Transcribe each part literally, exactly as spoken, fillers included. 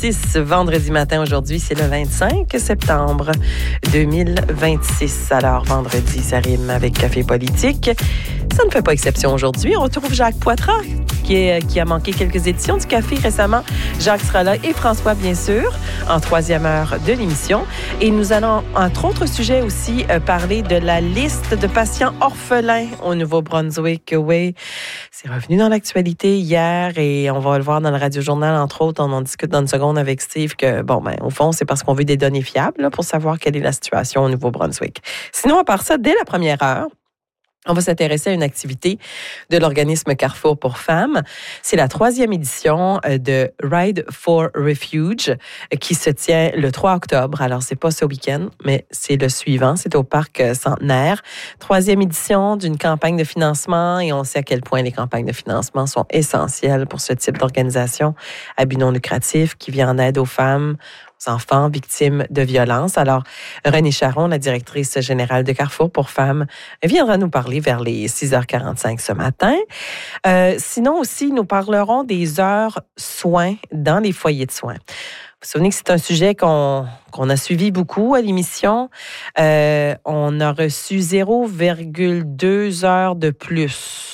vingt-six, vendredi matin aujourd'hui, c'est le vingt-cinq septembre deux mille vingt-six. Alors, vendredi, ça rime avec Café Politique. Ça ne fait pas exception aujourd'hui. On retrouve Jacques Poitras, qui, est, qui a manqué quelques éditions du Café récemment. Jacques sera là et François, bien sûr, en troisième heure de l'émission. Et nous allons, entre autres sujets aussi, euh, parler de la liste de patients orphelins au Nouveau-Brunswick. Oui, c'est revenu dans l'actualité hier et on va le voir dans le Radio-Journal, entre autres. On en discute dans une seconde avec Steve que, bon, ben, au fond, c'est parce qu'on veut des données fiables là, pour savoir quelle est la situation au Nouveau-Brunswick. Sinon, à part ça, dès la première heure, on va s'intéresser à une activité de l'organisme Carrefour pour femmes. C'est la troisième édition de Ride for Refuge qui se tient le trois octobre. Alors, c'est pas ce week-end, mais c'est le suivant. C'est au Parc Centenaire. Troisième édition d'une campagne de financement et on sait à quel point les campagnes de financement sont essentielles pour ce type d'organisation à but non lucratif qui vient en aide aux femmes, enfants victimes de violences. Alors, Renée Charon, la directrice générale de Carrefour pour femmes, viendra nous parler vers les six heures quarante-cinq ce matin. Euh, sinon aussi, nous parlerons des heures soins dans les foyers de soins. Vous vous souvenez que c'est un sujet qu'on, qu'on a suivi beaucoup à l'émission. Euh, on a reçu zéro virgule deux heures de plus.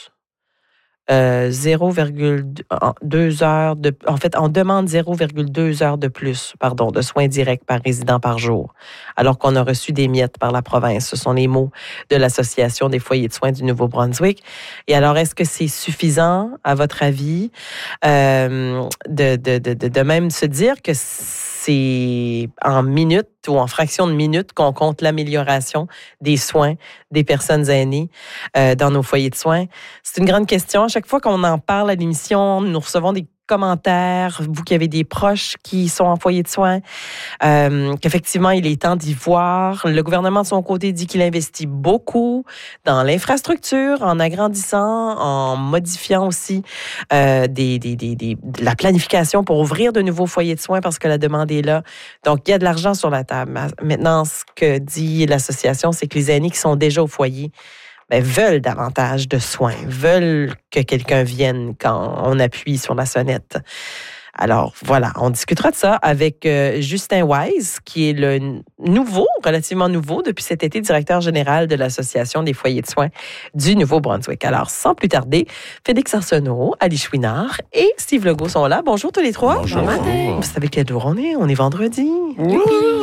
Euh, zéro virgule deux heures de... En fait, on demande zéro virgule deux heures de plus, pardon, de soins directs par résident par jour, alors qu'on a reçu des miettes par la province. Ce sont les mots de l'Association des foyers de soins du Nouveau-Brunswick. Et alors, est-ce que c'est suffisant, à votre avis, euh, de, de, de, de, de même se dire que c'est en minutes ou en fractions de minutes qu'on compte l'amélioration des soins des personnes aînées euh, dans nos foyers de soins? C'est une grande question. À chaque fois qu'on en parle à l'émission, nous recevons des commentaires, vous qui avez des proches qui sont en foyer de soins, euh, qu'effectivement, il est temps d'y voir. Le gouvernement, de son côté, dit qu'il investit beaucoup dans l'infrastructure, en agrandissant, en modifiant aussi euh, des, des, des, des, de la planification pour ouvrir de nouveaux foyers de soins parce que la demande est là. Donc, il y a de l'argent sur la table. Maintenant, ce que dit l'association, c'est que les aînés qui sont déjà au foyer ben, veulent davantage de soins, veulent que quelqu'un vienne quand on appuie sur la sonnette. Alors, voilà, on discutera de ça avec euh, Justin Wise, qui est le nouveau, relativement nouveau, depuis cet été, directeur général de l'Association des foyers de soins du Nouveau-Brunswick. Alors, sans plus tarder, Félix Arsenault, Ali Chouinard et Steve Legault sont là. Bonjour tous les trois. Bonjour. Bon matin. Vous savez quel jour on est? On est vendredi. Oui.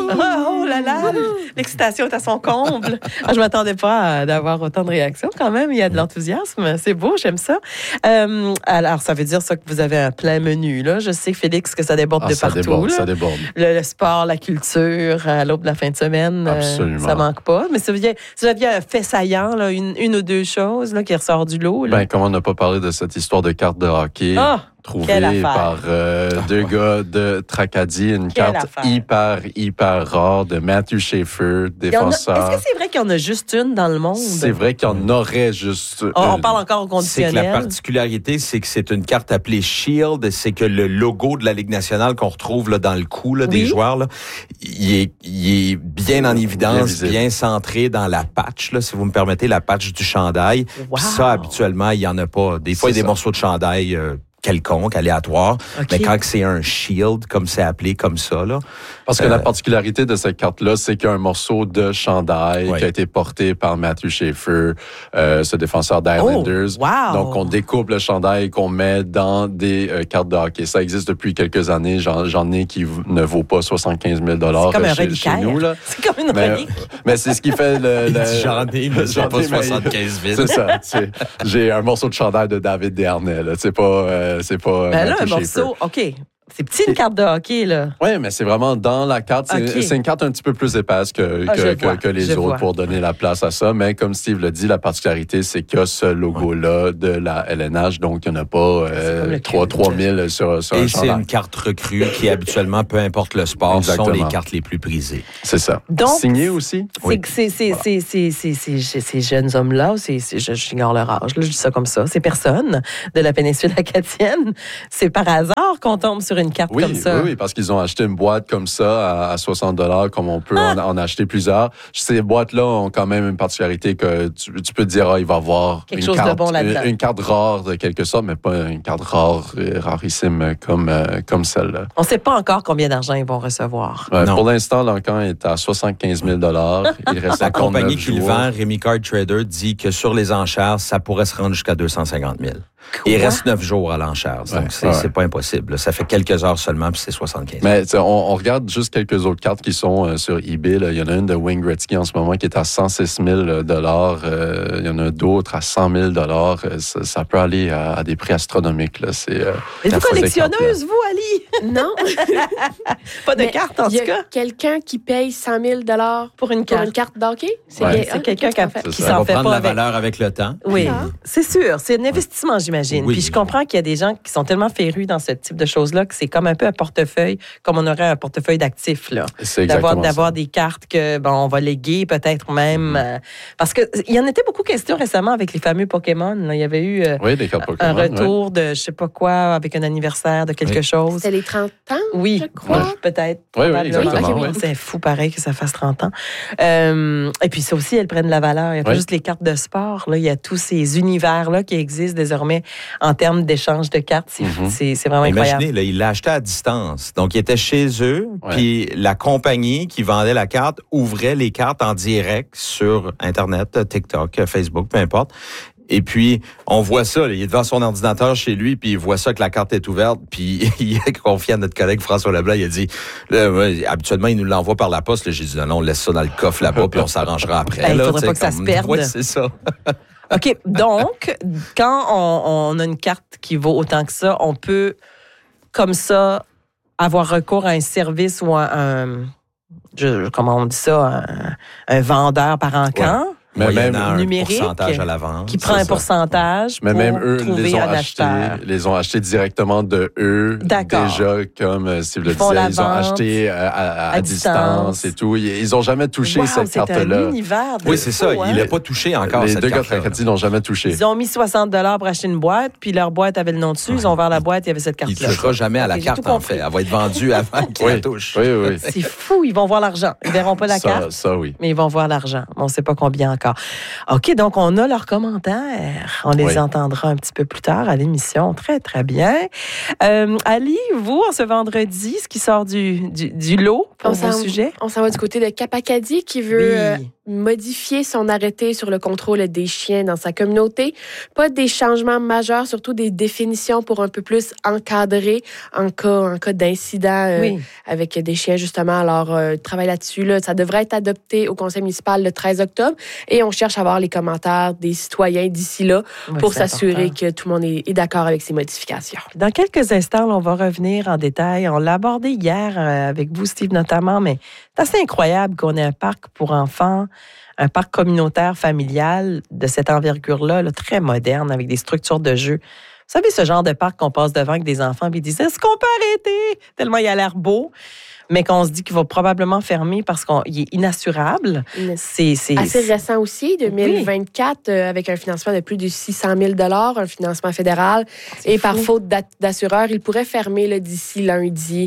Oh là là, l'excitation est à son comble. Je ne m'attendais pas à, d'avoir autant de réactions quand même. Il y a de l'enthousiasme. C'est beau, j'aime ça. Euh, alors, ça veut dire ça que vous avez un plein menu, là. Je sais, Félix, que ça déborde ah, de ça partout. Déborde, là. Ça déborde. Le, le sport, la culture, à l'aube de la fin de semaine, Absolument. Euh, ça manque pas. Mais si vous aviez, si vous aviez un fait saillant, là, une, une ou deux choses là, qui ressort du lot. Là. Ben, comment on n'a pas parlé de cette histoire de carte de hockey? Ah! Trouvée par euh, deux gars de Tracadie, une Quelle carte affaire. hyper, hyper rare de Matthew Schaefer, défenseur. A, est-ce que c'est vrai qu'il y en a juste une dans le monde? C'est vrai qu'il y en aurait juste On, on une. parle encore au conditionnel. C'est que la particularité, c'est que c'est une carte appelée Shield. C'est que le logo de la Ligue nationale qu'on retrouve là, dans le cou là, oui. des joueurs, là, il, est, il est bien en évidence, bien, bien centré dans la patch, là, si vous me permettez, la patch du chandail. Wow. Puis ça, habituellement, il n'y en a pas. Des fois, il y a des ça. morceaux de chandail... Euh, quelconque, aléatoire. Okay. Mais quand c'est un shield, comme c'est appelé, comme ça, là. Parce que euh, la particularité de cette carte-là, c'est qu'il y a un morceau de chandail ouais. qui a été porté par Matthew Schaefer, euh, ce défenseur d'Islanders. Oh, wow. Donc, on découpe le chandail qu'on met dans des euh, cartes de hockey. Ça existe depuis quelques années. J'en, j'en ai qui v- ne vaut pas soixante-quinze mille dollars c'est comme un chez, reliquaire. chez nous. Là. C'est comme une Mais, relique. mais c'est ce qui fait le... le J'en ai, mais c'est j'en pas ai, mais- soixante-quinze mille. C'est ça. C'est, j'ai un morceau de chandail de David Desharnais. Là. C'est pas... Euh, c'est pas Ben là, un Matthew Schaefer. morceau, OK. C'est petit, une carte de hockey, là. Oui, mais c'est vraiment dans la carte. C'est, Okay. c'est une carte un petit peu plus épaisse que, Ah, que, vois, que, que les je autres vois. pour donner la place à ça. Mais comme Steve l'a dit, la particularité, c'est qu'il y a ce logo-là de la L N H. Donc, il n'y en a pas euh, trois mille sur, sur Et un c'est chandail. une carte recrue qui, habituellement, peu importe le sport, Exactement. sont les cartes les plus prisées. C'est ça. Donc, Signé aussi? C'est Oui. que c'est, c'est, Voilà. c'est, c'est, c'est, c'est, c'est, ces jeunes hommes-là, c'est, c'est, je, j'ignore leur âge, là, je dis ça comme ça, ces personnes de la péninsule acadienne, c'est par hasard qu'on tombe sur sur une carte oui, comme ça. Oui, oui, parce qu'ils ont acheté une boîte comme ça à, à soixante dollars, comme on peut ah. en, en acheter plusieurs. Ces boîtes-là ont quand même une particularité que tu, tu peux te dire, ah, il va y avoir quelque une chose carte, de bon là-dedans. Une, une carte rare de quelque sorte, mais pas une carte rare, rarissime comme, euh, comme celle-là. On ne sait pas encore combien d'argent ils vont recevoir. Ouais, pour l'instant, l'encan est à soixante-quinze mille dollars. Il reste La compagnie qui le jours. vend, Rémi Card Trader, dit que sur les enchères, ça pourrait se rendre jusqu'à deux cent cinquante mille. Il reste neuf jours à l'enchère, donc ouais, c'est, ouais. c'est pas impossible. Ça fait quelques heures seulement, puis c'est soixante-quinze. Mais on, on regarde juste quelques autres cartes qui sont euh, sur eBay. Là. Il y en a une de Wayne Gretzky en ce moment qui est à cent six mille dollars. Euh, il y en a d'autres à cent mille dollars. Euh, ça, ça peut aller à, à des prix astronomiques. Là. C'est, euh, Êtes-vous collectionneuse, vous, Ali? Non. Pas de carte, en tout cas. Il y a quelqu'un qui paye cent mille dollars pour une carte, pour une carte d'hockey? C'est, ouais. c'est quelqu'un qui, a, qui ça s'en va fait prendre pas la avec... valeur avec le temps. Oui, ah. c'est sûr. C'est un investissement, j'imagine. Oui. Puis je comprends qu'il y a des gens qui sont tellement férus dans ce type de choses-là que c'est comme un peu un portefeuille, comme on aurait un portefeuille d'actifs. Là. C'est d'avoir, d'avoir ça. des cartes que bon, on va léguer peut-être même. Mm-hmm. Euh, parce qu'il y en était beaucoup question récemment avec les fameux Pokémon. Là. Il y avait eu euh, oui, des cartes Pokémon, un retour oui. de je sais pas quoi avec un anniversaire de quelque oui. chose. C'était les trente ans, oui, je crois. Oui, peut-être. Oui, oui, exactement. Okay, oui. C'est fou pareil que ça fasse trente ans. Euh, et puis ça aussi, elles prennent de la valeur. Il n'y a pas oui. juste les cartes de sport. Là. Il y a tous ces univers-là qui existent désormais en termes d'échange de cartes. C'est, mm-hmm. c'est, c'est vraiment Imaginez, incroyable. Là, il l'a acheté à distance. Donc, il était chez eux, ouais. puis la compagnie qui vendait la carte ouvrait les cartes en direct sur Internet, TikTok, Facebook, peu importe. Et puis, on voit ça, là, il est devant son ordinateur chez lui, puis il voit ça que la carte est ouverte, puis il a confié à notre collègue François Leblanc, il a dit, là, ouais, habituellement, il nous l'envoie par la poste. Là, j'ai dit, non, non, on laisse ça dans le coffre là-bas, puis on s'arrangera après. Ben, là, il faudrait pas que comme... ça se perde. Oui, c'est ça. OK, donc, quand on, on a une carte qui vaut autant que ça, on peut, comme ça, avoir recours à un service ou à un, je, comment on dit ça, un, un vendeur par encan. Ouais. Mais même un numérique pourcentage à la vente, qui prend un pourcentage mais pour même eux trouver les ont un achetés, acheteur. les ont achetés directement de eux. D'accord. Déjà comme Steve le ils disait, ils ont acheté à, à, à, à distance. distance et tout. Ils n'ont jamais touché wow, cette c'est carte-là. Un univers de oui, c'est ça. Hein? Il n'a pas touché encore les cette deux carte. Les deux gars, ils l'ont jamais touché. Ils ont mis soixante dollars pour acheter une boîte, puis leur boîte avait le nom dessus. Ouais. Ils ont ouvert la boîte, il y avait cette carte-là. Il ne touchera jamais à la okay, carte en fait. Elle va être vendue avant qu'il oui. la touche. Oui, oui. C'est fou. Ils vont voir l'argent. Ils verront pas la ça, carte. Ça oui. Mais ils vont voir l'argent. On ne sait pas combien encore. OK, donc on a leurs commentaires. On les oui. entendra un petit peu plus tard à l'émission. Très, très bien. Euh, Ali, vous, en ce vendredi, ce qui sort du, du, du lot pour on vos sujets? On s'en va du côté de Cap Acadie qui veut oui. euh, modifier son arrêté sur le contrôle des chiens dans sa communauté. Pas des changements majeurs, surtout des définitions pour un peu plus encadrer en cas, en cas d'incident euh, oui. avec des chiens, justement. Alors, euh, travail là-dessus. Là, ça devrait être adopté au conseil municipal le treize octobre et on cherche à avoir les commentaires des citoyens d'ici là oui, pour s'assurer important. que tout le monde est, est d'accord avec ces modifications. Dans quelques instants, là, on va revenir en détail. On l'a abordé hier euh, avec vous, Steve, notamment, mais c'est assez incroyable qu'on ait un parc pour enfants, un parc communautaire familial de cette envergure-là, là, très moderne, avec des structures de jeu. Vous savez, ce genre de parc qu'on passe devant avec des enfants et ils disent « Est-ce qu'on peut arrêter? » Tellement il a l'air beau. Mais qu'on se dit qu'il va probablement fermer parce qu'il est inassurable. C'est, c'est assez récent aussi, deux mille vingt-quatre, oui. euh, avec un financement de plus de six cent mille dollars, un financement fédéral. C'est et fou. Par faute d'assureur, il pourrait fermer là, d'ici lundi.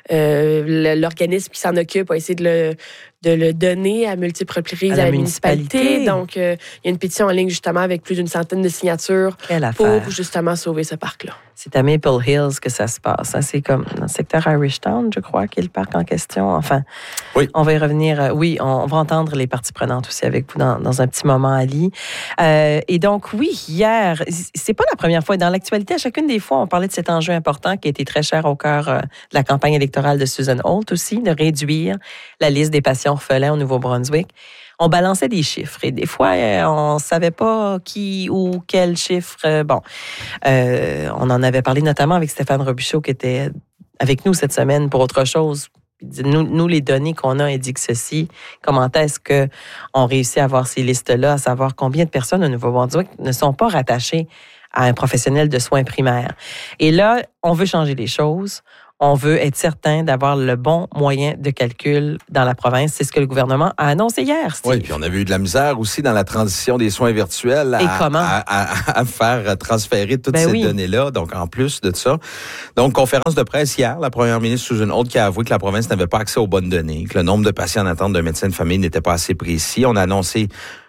Euh, l'organisme qui s'en occupe a essayé de le, de le donner à multiples reprises à, à la municipalité. municipalité. Donc, euh, il y a une pétition en ligne justement avec plus d'une centaine de signatures pour justement sauver ce parc-là. C'est à Maple Hills que ça se passe. Hein? C'est comme dans le secteur Irishtown, je crois, qui est le parc en question. Enfin, oui. on va y revenir. Oui, on va entendre les parties prenantes aussi avec vous dans, dans un petit moment, Ali. Euh, et donc, oui, hier, c'est pas la première fois. Dans l'actualité, à chacune des fois, on parlait de cet enjeu important qui a été très cher au cœur de la campagne électorale de Susan Holt aussi, de réduire la liste des patients orphelins au Nouveau-Brunswick. On balançait des chiffres et des fois, on ne savait pas qui ou quel chiffre. Bon, euh, on en avait parlé notamment avec Stéphane Robichaud qui était avec nous cette semaine pour autre chose. Nous, nous les données qu'on a indiquent ceci. Comment est-ce qu'on réussit à avoir ces listes-là, à savoir combien de personnes au Nouveau-Brunswick ne sont pas rattachées à un professionnel de soins primaires. Et là, on veut changer les choses. On veut être certain d'avoir le bon moyen de calcul dans la province. C'est ce que le gouvernement a annoncé hier, Steve. Oui, puis on avait eu de la misère aussi dans la transition des soins virtuels à, Et comment? à, à, à faire transférer toutes ben ces oui. données-là. Donc, en plus de ça. Donc, conférence de presse hier, la première ministre Susan Holt qui a avoué que la province n'avait pas accès aux bonnes données, que le nombre de patients en attente d'un médecin de famille n'était pas assez précis. On a annoncé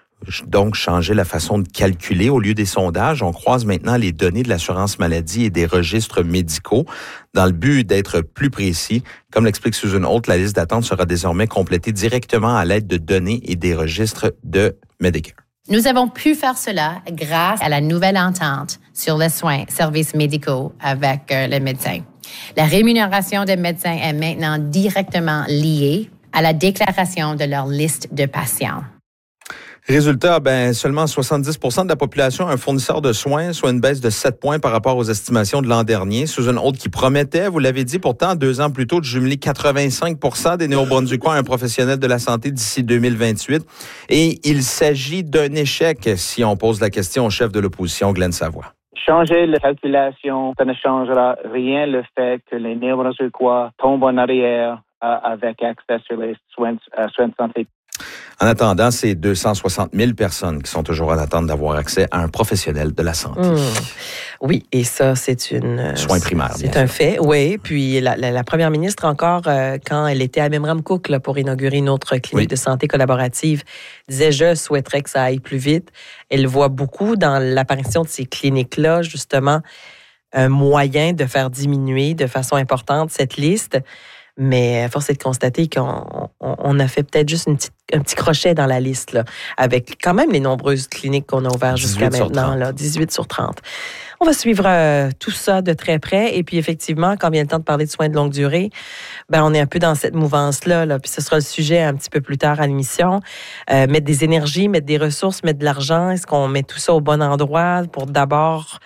donc changer la façon de calculer. Au lieu des sondages, on croise maintenant les données de l'assurance maladie et des registres médicaux dans le but d'être plus précis. Comme l'explique Susan Holt, la liste d'attente sera désormais complétée directement à l'aide de données et des registres de Medicare. Nous avons pu faire cela grâce à la nouvelle entente sur les soins, services médicaux avec euh, les médecins. La rémunération des médecins est maintenant directement liée à la déclaration de leur liste de patients. Résultat, ben seulement soixante-dix pour cent de la population a un fournisseur de soins, soit une baisse de sept points par rapport aux estimations de l'an dernier. Susan Holt qui promettait, vous l'avez dit pourtant, deux ans plus tôt, de jumeler quatre-vingt-cinq pour cent des Néo-Brunswickois à un professionnel de la santé d'ici deux mille vingt-huit. Et il s'agit d'un échec si on pose la question au chef de l'opposition, Glenn Savoie. Changer la calculation, ça ne changera rien le fait que les Néo-Brunswickois tombent en arrière euh, avec accès sur les soins, euh, soins de santé. En attendant, c'est deux cent soixante mille personnes qui sont toujours en attente d'avoir accès à un professionnel de la santé. Mmh. Oui, et ça, c'est une... Soins primaires, C'est un fait, oui. Puis la, la, la première ministre, encore, euh, quand elle était à Memramcook là, pour inaugurer une autre clinique oui. de santé collaborative, disait « Je souhaiterais que ça aille plus vite ». Elle voit beaucoup dans l'apparition de ces cliniques-là, justement, un moyen de faire diminuer de façon importante cette liste. Mais force est de constater qu'on on, on a fait peut-être juste une petite, un petit crochet dans la liste, là, avec quand même les nombreuses cliniques qu'on a ouvertes jusqu'à maintenant, là, dix-huit sur trente. On va suivre euh, tout ça de très près. Et puis, effectivement, quand vient le temps de parler de soins de longue durée, ben, on est un peu dans cette mouvance-là. Là, puis ce sera le sujet un petit peu plus tard à l'émission. Euh, mettre des énergies, mettre des ressources, mettre de l'argent. Est-ce qu'on met tout ça au bon endroit pour d'abord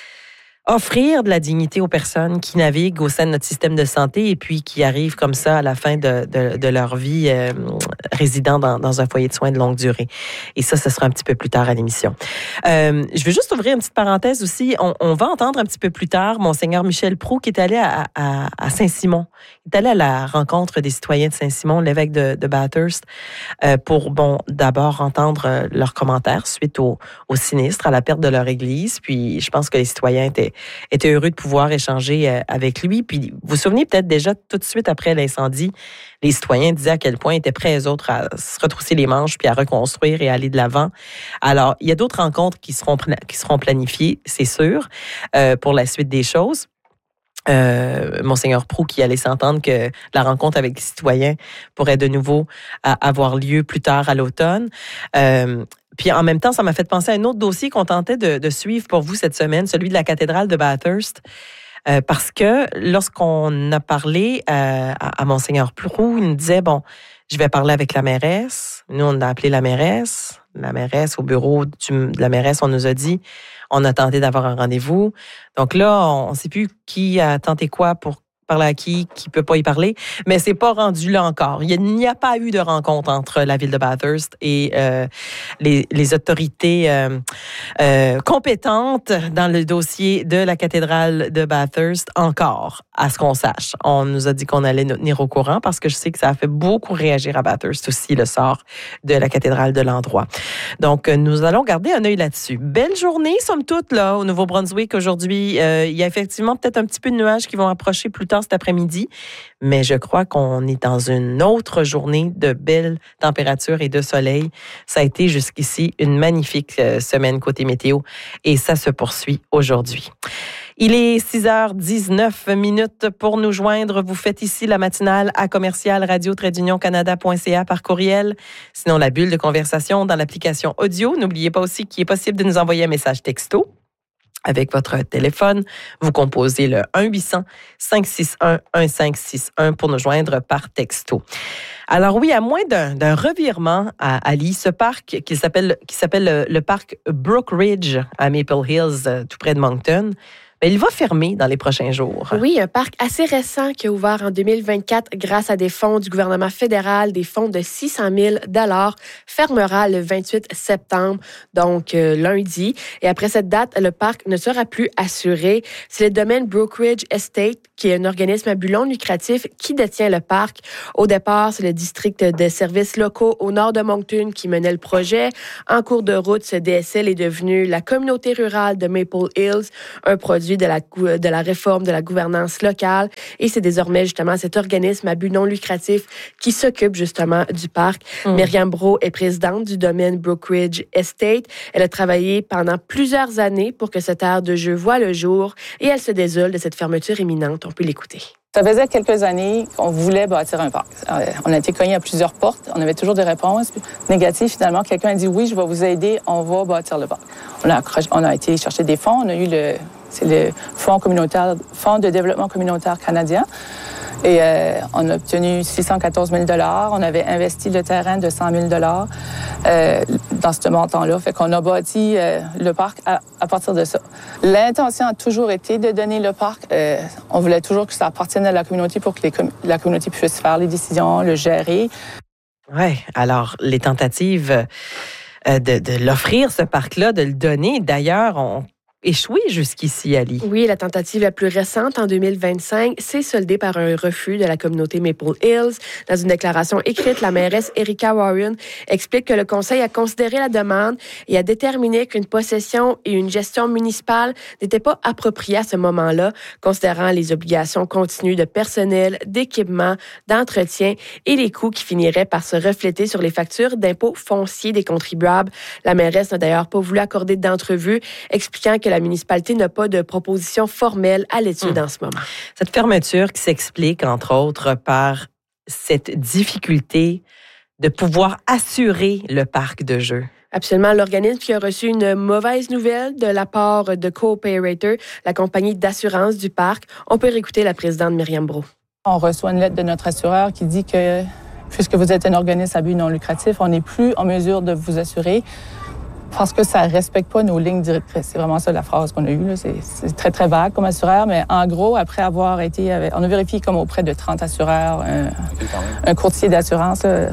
offrir de la dignité aux personnes qui naviguent au sein de notre système de santé et puis qui arrivent comme ça à la fin de, de, de leur vie euh, résidant dans, dans un foyer de soins de longue durée. Et ça, ce sera un petit peu plus tard à l'émission. Euh, je veux juste ouvrir une petite parenthèse aussi. On, on va entendre un petit peu plus tard Monseigneur Michel Proulx qui est allé à, à, à Saint-Simon. Il est allé à la rencontre des citoyens de Saint-Simon, l'évêque de, de Bathurst, euh, pour, bon, d'abord entendre leurs commentaires suite au, au sinistre, à la perte de leur église. Puis, je pense que les citoyens étaient était heureux de pouvoir échanger avec lui. Puis, vous vous souvenez peut-être déjà, tout de suite après l'incendie, les citoyens disaient à quel point ils étaient prêts, eux autres, à se retrousser les manches puis à reconstruire et à aller de l'avant. Alors, il y a d'autres rencontres qui seront, qui seront planifiées, c'est sûr, euh, pour la suite des choses. Euh, Monseigneur Proulx qui allait s'entendre que la rencontre avec les citoyens pourrait de nouveau à, avoir lieu plus tard à l'automne. Euh, Puis en même temps, ça m'a fait penser à un autre dossier qu'on tentait de, de suivre pour vous cette semaine, celui de la cathédrale de Bathurst. Euh, parce que lorsqu'on a parlé euh, à, à Monseigneur Proulx, il nous disait, bon, je vais parler avec la mairesse. Nous, on a appelé la mairesse. La mairesse, au bureau du, de la mairesse, on nous a dit, on a tenté d'avoir un rendez-vous. Donc là, on ne sait plus qui a tenté quoi pour parler à qui, qui peut pas y parler, mais c'est pas rendu là encore. Il n'y a pas eu de rencontre entre la ville de Bathurst et euh, les, les autorités euh, euh, compétentes dans le dossier de la cathédrale de Bathurst encore, à ce qu'on sache. On nous a dit qu'on allait nous tenir au courant parce que je sais que ça a fait beaucoup réagir à Bathurst aussi, le sort de la cathédrale de l'endroit. Donc, nous allons garder un œil là-dessus. Belle journée, somme toute, là, au Nouveau-Brunswick aujourd'hui. Euh, il y a effectivement peut-être un petit peu de nuages qui vont approcher plus tard cet après-midi, mais je crois qu'on est dans une autre journée de belles températures et de soleil. Ça a été jusqu'ici une magnifique semaine côté météo et ça se poursuit aujourd'hui. Il est six heures dix-neuf minutes pour nous joindre. Vous faites ici la matinale à commercial radio trait union canada point c a par courriel. Sinon, la bulle de conversation dans l'application audio. N'oubliez pas aussi qu'il est possible de nous envoyer un message texto. Avec votre téléphone, vous composez le un huit cents cinq six un un cinq six un pour nous joindre par texto. Alors oui, à moins d'un, d'un revirement à Ali, ce parc qui s'appelle, qui s'appelle le, le parc Brook Ridge à Maple Hills, tout près de Moncton, bien, il va fermer dans les prochains jours. Oui, un parc assez récent qui a ouvert en deux mille vingt-quatre grâce à des fonds du gouvernement fédéral, des fonds de six cent mille dollars, fermera le vingt-huit septembre, donc euh, lundi. Et après cette date, le parc ne sera plus assuré. C'est le domaine Brookridge Estate, qui est un organisme à but non lucratif qui détient le parc. Au départ, c'est le district de services locaux au nord de Moncton qui menait le projet. En cours de route, ce D S L est devenu la communauté rurale de Maple Hills, un produit de la, de la réforme de la gouvernance locale. Et c'est désormais justement cet organisme à but non lucratif qui s'occupe justement du parc. Mm. Myriam Brault est présidente du domaine Brookridge Estate. Elle a travaillé pendant plusieurs années pour que cette aire de jeu voie le jour et elle se désole de cette fermeture imminente. On peut l'écouter. Ça faisait quelques années qu'on voulait bâtir un parc. On a été cogné à plusieurs portes. On avait toujours des réponses négatives. Finalement, quelqu'un a dit « Oui, je vais vous aider. On va bâtir le parc. » On a, on a été chercher des fonds. On a eu le, c'est le Fonds communautaire, Fonds de développement communautaire canadien. Et euh, on a obtenu six cent quatorze mille dollars. On avait investi le terrain de cent mille dollars euh, dans ce montant-là. Fait qu'on a bâti euh, le parc à, à partir de ça. L'intention a toujours été de donner le parc. Euh, on voulait toujours que ça appartienne à la communauté pour que les com- la communauté puisse faire les décisions, le gérer. Oui, alors les tentatives euh, de, de l'offrir, ce parc-là, de le donner, d'ailleurs, on échoué jusqu'ici, Ali. Oui, la tentative la plus récente, en deux mille vingt-cinq, s'est soldée par un refus de la communauté Maple Hills. Dans une déclaration écrite, la mairesse Erika Warren explique que le conseil a considéré la demande et a déterminé qu'une possession et une gestion municipale n'étaient pas appropriées à ce moment-là, considérant les obligations continues de personnel, d'équipement, d'entretien et les coûts qui finiraient par se refléter sur les factures d'impôts fonciers des contribuables. La mairesse n'a d'ailleurs pas voulu accorder d'entrevue, expliquant que la municipalité n'a pas de proposition formelle à l'étude mmh. en ce moment. Cette fermeture qui s'explique, entre autres, par cette difficulté de pouvoir assurer le parc de jeux. Absolument. L'organisme qui a reçu une mauvaise nouvelle de la part de Cooperator, la compagnie d'assurance du parc. On peut réécouter la présidente Myriam Brault. On reçoit une lettre de notre assureur qui dit que, puisque vous êtes un organisme à but non lucratif, on n'est plus en mesure de vous assurer parce que ça ne respecte pas nos lignes directrices. C'est vraiment ça la phrase qu'on a eue. Là. C'est, c'est très, très vague comme assureur, mais en gros, après avoir été... Avec, on a vérifié comme auprès de trente assureurs, un, un courtier d'assurance. Là,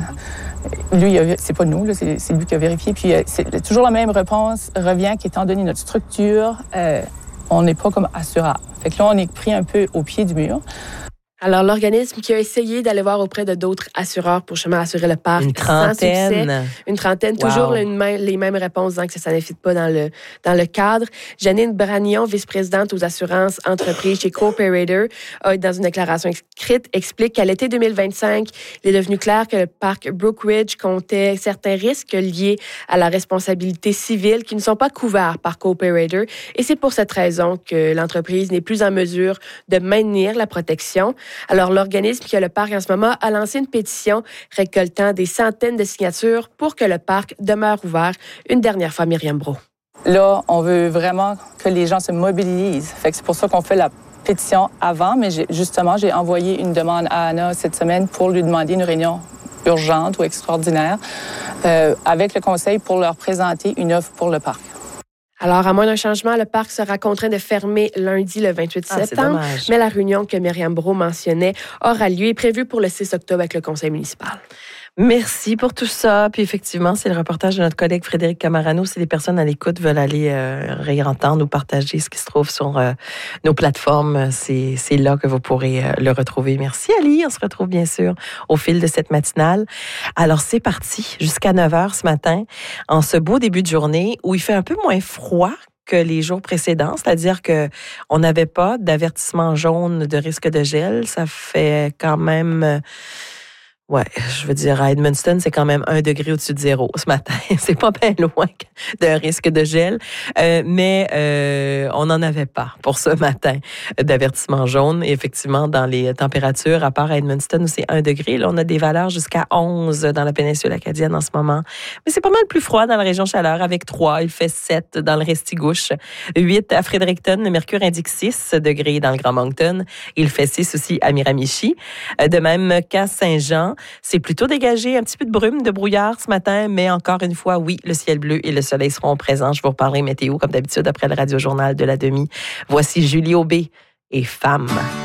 lui, c'est pas nous, là, c'est, c'est lui qui a vérifié. Puis c'est, toujours la même réponse revient qu'étant donné notre structure, euh, on n'est pas comme assureur. Fait que là, on est pris un peu au pied du mur. Alors, l'organisme qui a essayé d'aller voir auprès de d'autres assureurs pour justement assurer le parc. Une trentaine. Sans succès. Une trentaine. Wow. Toujours une main, les mêmes réponses disant que ça ne fit pas dans le, dans le cadre. Janine Bragnon, vice-présidente aux assurances entreprises chez Cooperator, a, dans une déclaration écrite, explique qu'à l'été deux mille vingt-cinq, il est devenu clair que le parc Brookridge comptait certains risques liés à la responsabilité civile qui ne sont pas couverts par Cooperator. Et c'est pour cette raison que l'entreprise n'est plus en mesure de maintenir la protection. Alors, l'organisme qui a le parc en ce moment a lancé une pétition récoltant des centaines de signatures pour que le parc demeure ouvert. Une dernière fois, Myriam Brault. Là, on veut vraiment que les gens se mobilisent. Fait que c'est pour ça qu'on fait la pétition avant, mais j'ai, justement, j'ai envoyé une demande à Anna cette semaine pour lui demander une réunion urgente ou extraordinaire euh, avec le conseil pour leur présenter une offre pour le parc. Alors, à moins d'un changement, le parc sera contraint de fermer lundi le vingt-huit ah, septembre, mais la réunion que Myriam Brault mentionnait aura lieu et prévue pour le six octobre avec le conseil municipal. Merci pour tout ça. Puis effectivement, c'est le reportage de notre collègue Frédéric Camarano. Si les personnes à l'écoute veulent aller euh, réentendre ou partager ce qui se trouve sur euh, nos plateformes, c'est, c'est là que vous pourrez euh, le retrouver. Merci Ali. On se retrouve bien sûr au fil de cette matinale. Alors c'est parti jusqu'à neuf heures ce matin, en ce beau début de journée où il fait un peu moins froid que les jours précédents, c'est-à-dire que on n'avait pas d'avertissement jaune de risque de gel. Ça fait quand même... Ouais, je veux dire, à Edmundston, c'est quand même un degré au-dessus de zéro ce matin. C'est pas bien loin d'un risque de gel, euh, mais euh, on n'en avait pas pour ce matin d'avertissement jaune. Et effectivement, dans les températures, à part à Edmundston où c'est un degré, là, on a des valeurs jusqu'à onze dans la péninsule acadienne en ce moment. Mais c'est pas mal plus froid dans la région Chaleur avec trois. Il fait sept dans le Restigouche, huit à Fredericton. Le mercure indique six degrés dans le Grand Moncton. Il fait six aussi à Miramichi. De même qu'à Saint-Jean, temps. C'est plutôt dégagé, un petit peu de brume, de brouillard ce matin, mais encore une fois, oui, le ciel bleu et le soleil seront présents. Je vous reparlerai météo, comme d'habitude, après le radio-journal de la demi. Voici Julie Aubé et Femme.